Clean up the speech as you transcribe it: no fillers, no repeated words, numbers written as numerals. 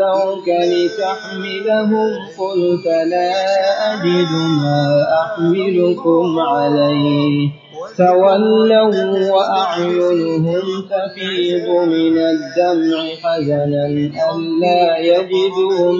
دعوك لتحملهم قلت لا أجد ما أحملكم عليه تولوا وأعينهم تفيض من الدمع حزنا ألا يجدوا